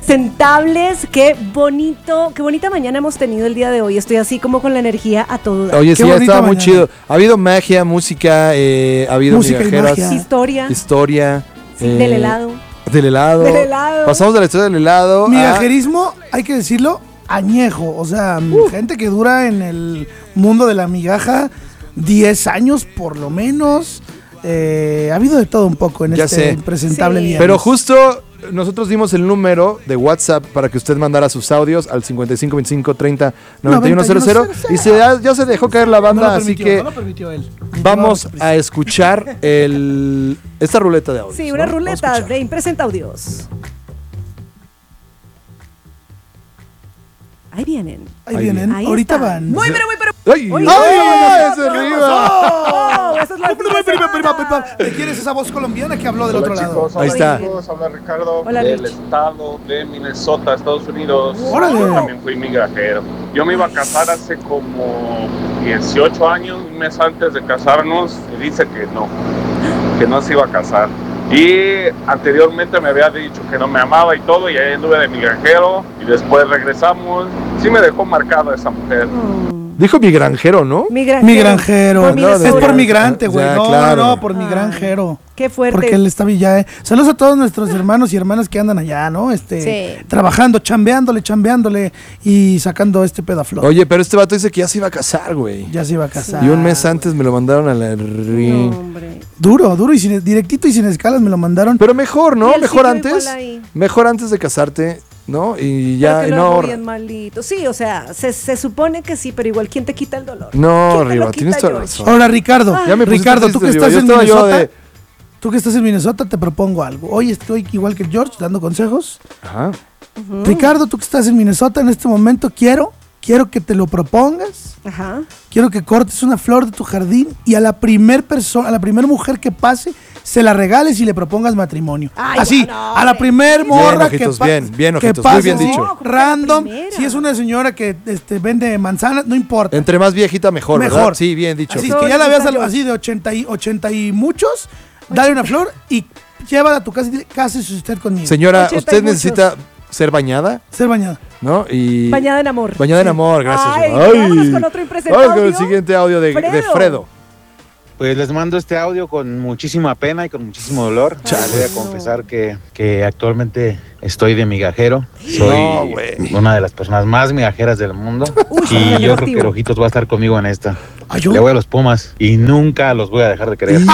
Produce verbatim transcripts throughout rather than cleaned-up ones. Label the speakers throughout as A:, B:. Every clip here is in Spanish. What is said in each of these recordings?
A: impresentables. Qué bonito, qué bonita mañana hemos tenido el día de hoy. Estoy así como con la energía a todo dar.
B: Oye,
C: Qué
B: sí, ya estaba muy
C: mañana.
B: chido. Ha habido magia, música, eh, ha habido
C: Música y
B: migajeras,
C: magia.
A: Historia.
B: historia.
A: Sí,
B: eh,
A: del helado.
B: Del helado.
A: Del helado.
B: Pasamos de la historia del helado a...
C: Migajerismo, hay que decirlo, añejo. O sea,
A: Uh.
C: gente que dura en el mundo de la migaja diez años por lo menos. Eh, ha habido de todo un poco en
B: Ya
C: este
B: sé.
C: impresentable
A: Sí.
C: viernes.
B: Pero justo nosotros dimos el número de WhatsApp para que usted mandara sus audios al cincuenta y cinco veinticinco treinta noventa y uno cero cero y se, ya, ya se dejó caer la
C: No
B: banda,
C: lo
B: así
C: permitió,
B: que
C: no lo permitió él.
B: vamos a escuchar el esta ruleta de audios.
A: Sí, una
B: ¿no?
A: ruleta
B: Vamos a escuchar.
A: de Impresenta Audios. Ahí vienen.
C: Ahí
B: Ahí
C: vienen,
A: Ahí
C: ahorita
A: está.
C: van.
A: Muy, pero muy, pero.
B: ¡Ay!
A: Uy,
B: ¡Ay!
A: ¡ay!
B: ¡Ese arriba!
A: ¡Oh! Esa es la
C: Prima, prima, prima, prima. ¿Te quieres esa voz colombiana que habló del
D: Hola
C: otro
D: chicos,
C: lado?
B: Ahí
D: hola
B: está.
D: chicos, habla Ricardo
A: Hola,
D: del
A: Rich.
D: estado de Minnesota, Estados Unidos.
C: Órale.
D: Yo también fui migajero. Yo me iba a casar hace como dieciocho años, un mes antes de casarnos, y dice que no, que no se iba a casar. Y anteriormente me había dicho que no me amaba y todo, y ahí anduve de migajero, y después regresamos. Sí me dejó marcada esa mujer.
B: Dijo mi granjero, ¿no?
A: Mi granjero.
C: Mi granjero.
A: Por
C: es
A: Minnesota.
C: por migrante, güey.
B: Ya,
C: No,
B: claro.
C: no, no, por mi
A: Ah.
C: granjero.
A: Qué fuerte.
C: Porque él está Villae. Saludos a todos nuestros hermanos y hermanas que andan allá, ¿no? Este,
A: Sí.
C: trabajando, chambeándole, chambeándole y sacando este pedo a flor.
B: Oye, pero este vato dice que ya se iba a casar, güey.
C: Ya se iba a casar.
B: Y un mes antes me lo mandaron a la ring.
A: No, hombre.
C: Duro, duro y sin, directito y sin escalas me lo mandaron.
B: Pero mejor,
A: Y
B: ¿no?
A: el
B: Mejor
A: ciclo
B: antes.
A: igual ahí.
B: Mejor antes de casarte, ¿no? Y ya
A: Porque
B: no.
A: luego bien malito. Sí, o sea, se, se supone que sí, pero igual, ¿quién te quita el dolor?
B: No,
A: ¿Quién te
B: Riva,
A: lo
B: tienes
A: quita,
B: toda
A: George?
B: razón.
C: Ahora, Ricardo,
B: Ya me pusiste
C: Ricardo, tú que
B: triste,
C: estás
B: Riva.
C: en
B: Yo estaba yo
C: Minnesota,
B: de-
C: tú que estás en Minnesota, te propongo algo. Hoy estoy igual que George dando consejos.
B: Ajá.
C: Ricardo, tú que estás en Minnesota en este momento, quiero, quiero que te lo propongas.
A: Ajá.
C: Quiero que cortes una flor de tu jardín y a la primer persona, a la primer mujer que pase, se la regales y le propongas matrimonio.
A: Ay,
C: así,
A: bueno,
C: a la
A: hombre.
C: primer morra
B: ojitos,
C: que, pa-
B: bien, bien,
C: que
B: ojitos, muy
C: pase
B: bien
C: así,
B: dicho.
A: No, como que la
C: random.
A: primera.
C: Si es una señora que este, vende manzanas, no importa.
B: Entre más viejita, mejor, ¿verdad?
C: Mejor.
B: Sí, bien dicho.
C: Así es
A: Eso
C: que ya
A: le
C: la veas
A: gusta
C: al-
A: a George.
C: así de ochenta y, ochenta y muchos, dale una flor y llévala a tu casa y dile, cásese usted conmigo.
B: Señora,
A: ochenta y
B: usted
A: muchos.
B: necesita ser bañada,
C: Ser bañada.
B: ¿no? Y...
A: Bañada en amor.
B: Bañada en amor, gracias.
A: Ay,
B: Riva.
A: vámonos con otro impresentable
B: Vamos con el
A: audio.
B: siguiente audio de de
A: Fredo.
B: Fredo.
E: Pues les mando este audio con muchísima pena y con muchísimo dolor.
A: Chale.
E: Voy a confesar que, que actualmente estoy de migajero. Soy
B: No, güey.
E: una de las personas más migajeras del mundo.
A: Uy,
E: y yo creo
A: negativo.
E: que el Ojitos va a estar conmigo en esta.
C: ¿Ah, yo?
E: Le voy a los Pumas y nunca los voy a dejar de querer.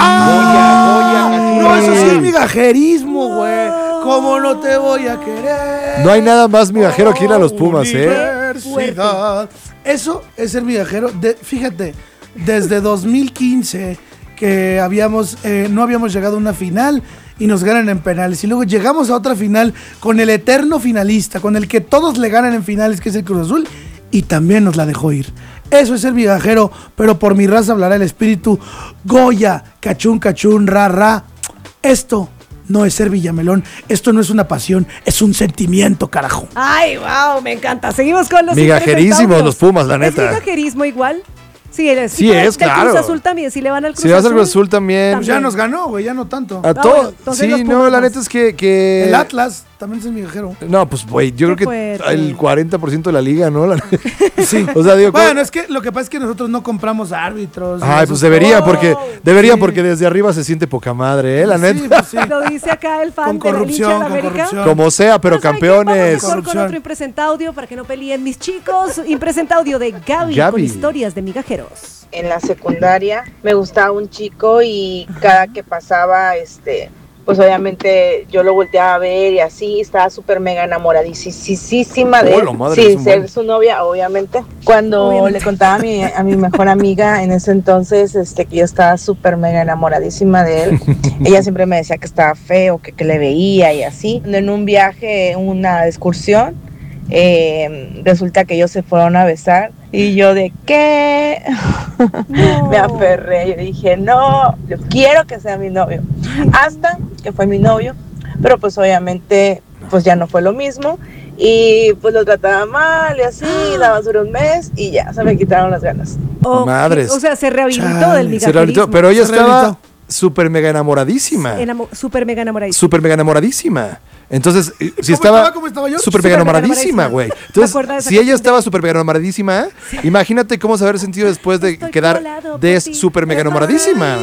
C: ¡Ah! No, eso sí es migajerismo, güey. ¿Cómo no te voy a querer?
B: No hay nada más migajero que ir a los Pumas, ¿eh?
C: Universidad. Eso es ser migajero. De- fíjate, desde dos mil quince que habíamos, eh, no habíamos llegado a una final y nos ganan en penales. Y luego llegamos a otra final con el eterno finalista, con el que todos le ganan en finales, que es el Cruz Azul, y también nos la dejó ir. Eso es ser migajero, pero por mi raza hablará el espíritu. Goya, cachún, cachún, ra, ra. Esto no es ser Villamelón, esto no es una pasión, es un sentimiento, carajo.
A: Ay, wow, me encanta. Seguimos con los
B: Migajerísimos
A: impresentables.
B: los Pumas, la neta.
A: ¿Es migajerismo igual? Sí, el
B: Sí
A: tipo de-
B: es,
A: del
B: claro.
A: Cruz Azul también, si le van al Cruz
B: Si vas al
A: Azul.
B: Cruz Azul también.
C: Pues ya nos ganó, güey, ya no tanto.
B: A
A: Ah,
B: todo.
A: bueno, entonces los
B: Sí,
A: Pumas
B: no, la
A: más.
B: neta es que. que...
C: El Atlas también es migajero.
B: No, pues, güey, yo
A: Qué
B: creo que
A: fuerte.
B: el cuarenta por ciento de la liga, ¿no? La-
C: Sí.
B: O sea, digo,
C: Bueno, es que lo que pasa es que nosotros no compramos árbitros. y
B: Ay,
C: esos-
B: pues debería,
A: Oh,
B: porque debería
C: sí.
B: porque desde arriba se siente poca madre, ¿eh? La
C: Sí,
B: neta.
C: pues sí.
A: Lo dice acá el fan
C: Con
A: de la hincha
C: corrupción,
A: de la
C: con
A: América.
C: corrupción.
B: Como sea, pero
A: ¿saben qué? Vamos
B: campeones.
A: mejor con
C: Corrupción.
A: otro impresentaudio para que no peleen mis chicos. Impresentaudio de Gaby,
B: Gaby.
A: con historias de migajeros.
F: En la secundaria me gustaba un chico y cada que pasaba, este, pues obviamente yo lo volteaba a ver y así, estaba súper mega enamoradísima de
B: Oh,
F: él,
B: la madre, es
F: sin
B: un
F: ser
B: buen.
F: su novia, obviamente. Cuando
A: Obviamente.
F: le contaba a mi, a mi mejor amiga en ese entonces, este, que yo estaba súper mega enamoradísima de él, ella siempre me decía que estaba feo, que, que le veía y así. En un viaje, una excursión, eh, resulta que ellos se fueron a besar y yo de ¿qué?
A: No.
F: Me aferré y dije no, yo quiero que sea mi novio, hasta que fue mi novio, pero pues obviamente pues ya no fue lo mismo y pues lo trataba mal y así, daba solo un mes y ya se me quitaron las ganas.
A: Ok,
B: Madres.
A: O sea, se rehabilitó
C: Chale.
A: del
B: Se
A: migajerismo.
B: rehabilitó, pero ella
C: Se
B: estaba
C: rehabilitó.
B: súper mega enamoradísima.
A: Enamo- súper mega enamoradísimo.
B: Súper mega enamoradísima. Entonces, eh, si
C: ¿Cómo
B: estaba,
C: estaba? ¿Cómo estaba yo?
B: súper
A: Súper
B: enamoradísima,
A: enamoradísima.
B: güey.
A: Me acuerdo
B: Entonces,
A: de esa
B: si ella
A: canción
B: estaba
A: de-
B: súper enamoradísima, imagínate cómo se haber sentido después de
A: Estoy
B: quedar
A: volado por
B: des
A: ti,
B: súper mega enamoradísima.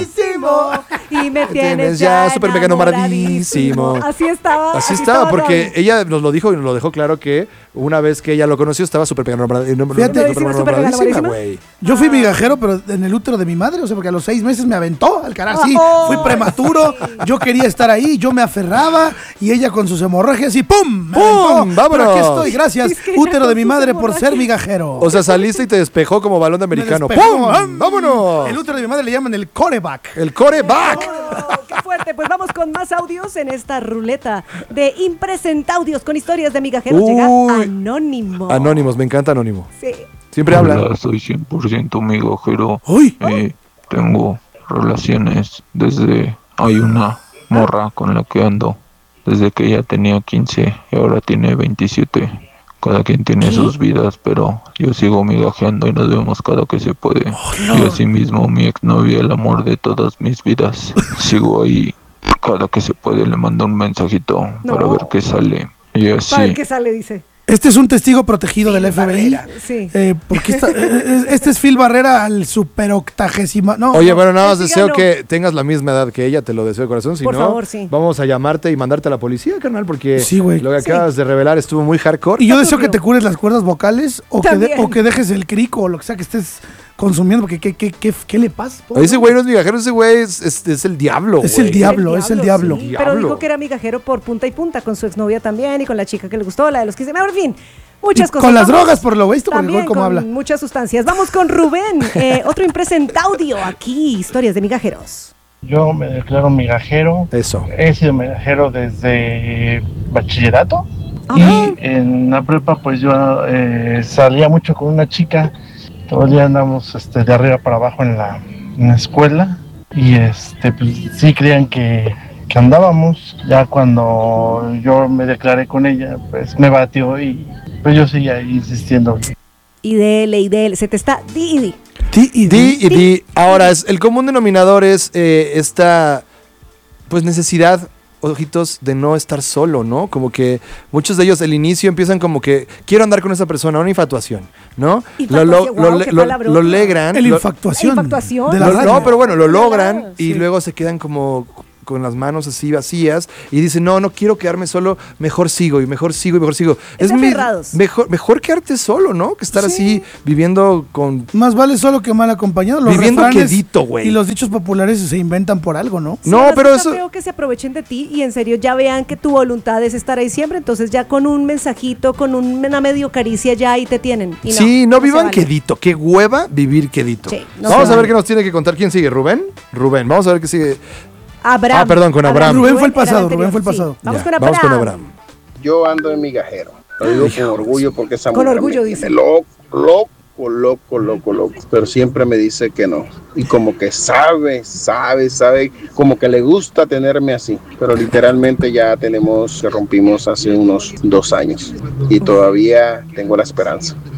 A: Y me
B: Tienes
A: tienes
B: ya
A: ya
B: súper mega enamoradísimo.
A: Así estaba.
B: Así estaba,
A: estaba
B: porque
A: Gaby.
B: ella nos lo dijo y nos lo dejó claro que una vez que ella lo conoció estaba súper mega enamorada- enamor-
C: Fíjate,
B: súper
A: súper
B: enamoradísima,
A: enamoradísima.
B: güey.
C: Yo fui migajero, pero en el útero de mi madre, o sea, porque a los seis meses me aventó al carajo. Sí,
A: Oh.
C: fui prematuro, yo quería estar ahí, yo me aferraba y ella con sus hemorragias y ¡pum! Me
B: ¡Pum!
C: aventó.
B: ¡Vámonos!
C: Pero aquí estoy, gracias,
A: Es que ya
C: útero de
A: con
C: mi
A: sus
C: madre por ser
A: hemorragias.
C: migajero.
B: O sea, saliste y te despejó como balón de
C: Me
B: americano.
C: despejó
B: ¡Pum!
C: como, ¡am!
B: ¡Vámonos!
C: El útero de mi madre le llaman el coreback.
B: El coreback.
A: Oh, ¡qué fuerte! Pues vamos con más audios en esta ruleta de impresentaudios con historias de migajeros. Llega
B: Uy.
A: Anónimo.
B: Anónimos, me encanta Anónimo.
A: Sí.
B: Siempre habla.
G: Hola, soy cien por ciento migajero.
C: Uy,
G: Eh, tengo relaciones desde... Hay una morra con la que ando desde que ella tenía quince y ahora tiene veintisiete. Cada quien tiene sus vidas, pero yo sigo migajeando y nos vemos cada que se puede. Y asimismo mi exnovia, el amor de todas mis vidas. Sigo ahí cada que se puede, le mando un mensajito
A: No.
G: para ver qué sale. Y así...
A: Para ver qué sale, dice.
C: este es un testigo protegido del F B I.
A: Sí.
C: Eh, porque esta- eh, este es Phil Barrera al super octagésima. No,
B: Oye,
C: no.
B: bueno, nada más
A: Sí,
B: deseo
A: ganó.
B: que tengas la misma edad que ella, te lo deseo de corazón. Si
A: Por
B: no,
A: favor, sí.
B: vamos a llamarte y mandarte a la policía, carnal, porque
C: Sí, güey.
B: lo que
A: Sí.
B: acabas de revelar estuvo muy hardcore.
C: Y yo deseo
A: turbio.
C: que te cures las cuerdas vocales o que, de-
A: También.
C: o que dejes el crico o lo que sea que estés consumiendo, porque ¿qué, qué, qué, qué le pasa?
B: A ese güey no es migajero, ese güey es, es, es el diablo.
C: Es
B: güey.
C: el diablo, es el diablo.
A: sí.
B: Diablo.
A: Pero dijo que era migajero por punta y punta, con su exnovia también y con la chica que le gustó, la de los quince. En fin, muchas
C: Y
A: cosas.
C: con las
A: Vamos
C: drogas, por lo visto, porque
A: también
C: igual como
A: con
C: habla.
A: muchas sustancias. Vamos con Rubén, eh, otro impresentaudio aquí, historias de migajeros.
H: Yo me declaro migajero.
B: Eso.
H: He sido migajero desde bachillerato.
A: Ajá.
H: Y en la prepa, pues yo eh, salía mucho con una chica. Todo el día andamos este, de arriba para abajo en la, en la escuela. Y este, pues sí creían que, que andábamos. Ya cuando yo me declaré con ella, pues me batió y pues yo seguía ahí insistiendo.
A: Y dele, y dele, se te está di y di.
C: Ti y
B: Di
C: di.
B: y di. Ahora, es, el común denominador es eh, esta pues necesidad, ojitos, de no estar solo, ¿no? Como que muchos de ellos al inicio empiezan como que quiero andar con esa persona, una infatuación, ¿no?
A: Infatuación, guau, qué
B: lo,
A: palabrota.
B: lo logran.
C: El
B: lo-
C: infatuación.
A: La infatuación.
C: de la
B: lo-
C: radio.
B: no, pero bueno, lo
A: De la
B: logran
A: radio,
B: y
A: sí.
B: luego se quedan como con las manos así vacías y dicen, no, no quiero quedarme solo, mejor sigo y mejor sigo y mejor sigo.
A: Es
B: mi-
A: aferrados.
B: mejor, mejor quedarte solo, ¿no? Que estar
C: Sí.
B: así viviendo con...
C: Más vale solo que mal acompañado. Los
B: Viviendo
C: refranes
B: quedito, güey.
C: Y los dichos populares se inventan por algo, ¿no?
A: Sí,
B: No,
A: además
B: pero
A: está
B: eso-
A: feo que se aprovechen de ti y en serio ya vean que tu voluntad es estar ahí siempre, entonces ya con un mensajito, con un- una medio caricia ya ahí te tienen. Y no,
B: sí, no,
A: se
B: vivan
A: vale.
B: quedito. Qué hueva vivir quedito.
A: Sí, no
B: vamos
A: se
B: a ver
A: vale.
B: qué nos tiene que contar. ¿Quién sigue? ¿Rubén? Rubén. Vamos a ver qué sigue.
A: Abraham.
B: Ah, perdón, con Abraham.
C: Rubén fue el
A: era
C: pasado,
A: anterior,
C: Rubén fue el
A: sí.
C: pasado.
A: Vamos
B: Ya,
A: con Abraham.
B: Vamos con Abraham.
I: Yo ando en migajero. Lo digo con orgullo porque esa
A: Con
I: mujer
A: orgullo,
I: me
A: dice.
I: tiene loco, loco, loco, loco, loco. Pero siempre me dice que no. Y como que sabe, sabe, sabe, como que le gusta tenerme así. Pero literalmente ya tenemos, rompimos hace unos dos años. Y todavía tengo la esperanza.